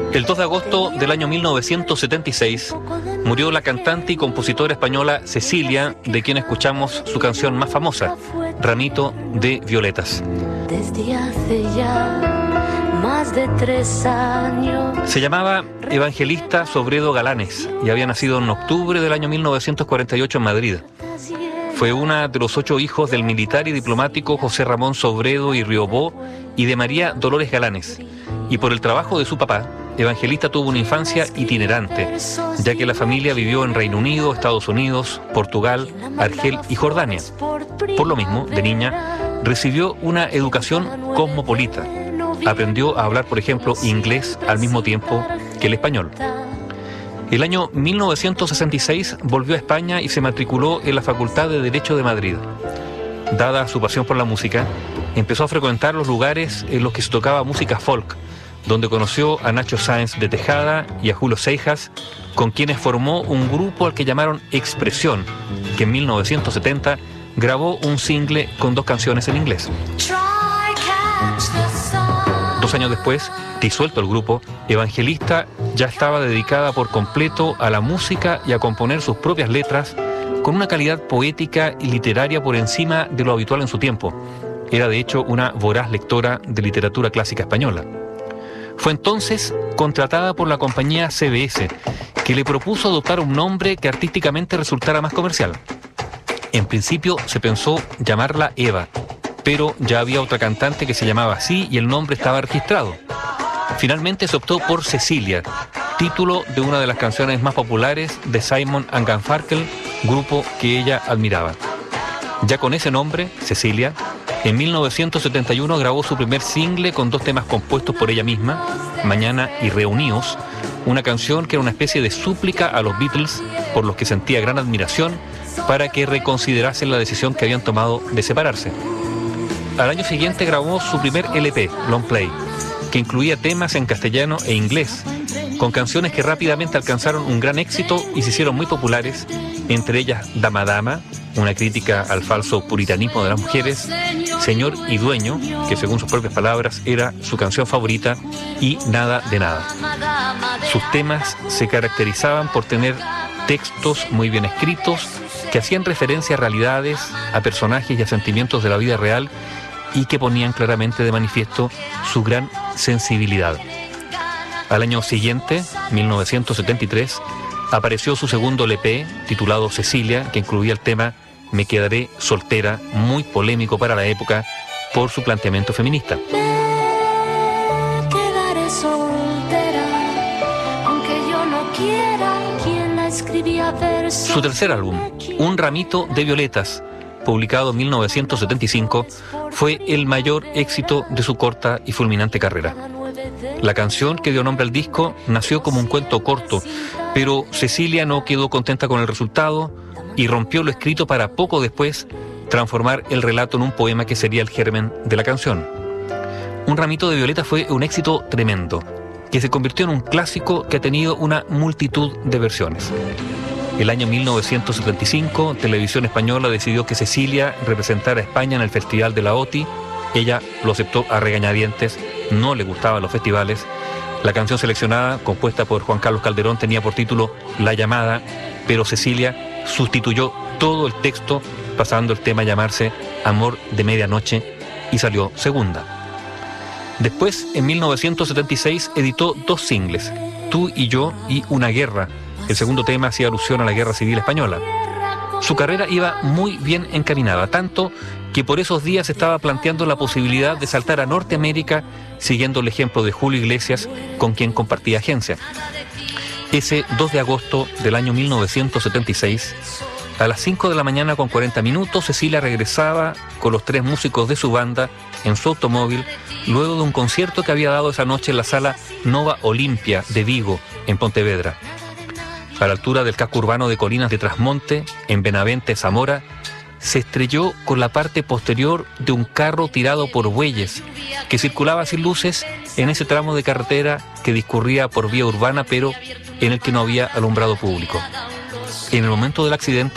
El 2 de agosto del año 1976 murió la cantante y compositora española Cecilia, de quien escuchamos su canción más famosa, Ramito de Violetas. Desde hace ya más de 3 años. Se llamaba Evangelista Sobredo Galanes y había nacido en octubre del año 1948 en Madrid. Fue una de los 8 hijos del militar y diplomático José Ramón Sobredo y Riobó y de María Dolores Galanes. Y por el trabajo de su papá, Evangelista tuvo una infancia itinerante, ya que la familia vivió en Reino Unido, Estados Unidos, Portugal, Argel y Jordania. Por lo mismo, de niña, recibió una educación cosmopolita. Aprendió a hablar, por ejemplo, inglés al mismo tiempo que el español. El año 1966 volvió a España y se matriculó en la Facultad de Derecho de Madrid. Dada su pasión por la música, empezó a frecuentar los lugares en los que se tocaba música folk, donde conoció a Nacho Sáenz de Tejada y a Julio Seijas, con quienes formó un grupo al que llamaron Expresión, que en 1970 grabó un single con 2 canciones en inglés. 2 años después, disuelto el grupo, Evangelista ya estaba dedicada por completo a la música y a componer sus propias letras con una calidad poética y literaria por encima de lo habitual en su tiempo. Era de hecho una voraz lectora de literatura clásica española. Fue entonces contratada por la compañía CBS, que le propuso adoptar un nombre que artísticamente resultara más comercial. En principio se pensó llamarla Eva, pero ya había otra cantante que se llamaba así y el nombre estaba registrado. Finalmente se optó por Cecilia, título de una de las canciones más populares de Simon & Garfunkel, grupo que ella admiraba. Ya con ese nombre, Cecilia, en 1971 grabó su primer single con 2 temas compuestos por ella misma, Mañana y Reuníos, una canción que era una especie de súplica a los Beatles, por los que sentía gran admiración, para que reconsiderasen la decisión que habían tomado de separarse. Al año siguiente grabó su primer LP, Long Play, que incluía temas en castellano e inglés, con canciones que rápidamente alcanzaron un gran éxito y se hicieron muy populares, entre ellas Dama Dama, una crítica al falso puritanismo de las mujeres, Señor y Dueño, que según sus propias palabras era su canción favorita, y Nada de Nada. Sus temas se caracterizaban por tener textos muy bien escritos, que hacían referencia a realidades, a personajes y a sentimientos de la vida real, y que ponían claramente de manifiesto su gran sensibilidad. Al año siguiente, 1973, apareció su segundo LP, titulado Cecilia, que incluía el tema Me quedaré soltera, muy polémico para la época por su planteamiento feminista. Me quedaré soltera, aunque yo no quiera. Quien la escribía versos. Su tercer álbum, Un ramito de violetas, publicado en 1975, fue el mayor éxito de su corta y fulminante carrera. La canción que dio nombre al disco nació como un cuento corto, pero Cecilia no quedó contenta con el resultado y rompió lo escrito para poco después transformar el relato en un poema que sería el germen de la canción. Un ramito de violeta fue un éxito tremendo, que se convirtió en un clásico que ha tenido una multitud de versiones. El año 1975, Televisión Española decidió que Cecilia representara a España en el Festival de la OTI. Ella lo aceptó a regañadientes, no le gustaban los festivales. La canción seleccionada, compuesta por Juan Carlos Calderón, tenía por título La Llamada, pero Cecilia sustituyó todo el texto, pasando el tema a llamarse Amor de Medianoche, y salió segunda. Después, en 1976, editó 2 singles, Tú y Yo y Una Guerra. El segundo tema hacía alusión a la Guerra Civil Española. Su carrera iba muy bien encaminada, tanto que por esos días estaba planteando la posibilidad de saltar a Norteamérica, siguiendo el ejemplo de Julio Iglesias, con quien compartía agencia. Ese 2 de agosto del año 1976, a las 5 de la mañana con 40 minutos, Cecilia regresaba con los 3 músicos de su banda en su automóvil, luego de un concierto que había dado esa noche en la sala Nova Olimpia de Vigo, en Pontevedra. A la altura del casco urbano de Colinas de Trasmonte, en Benavente, Zamora, se estrelló con la parte posterior de un carro tirado por bueyes, que circulaba sin luces en ese tramo de carretera que discurría por vía urbana, pero en el que no había alumbrado público. En el momento del accidente,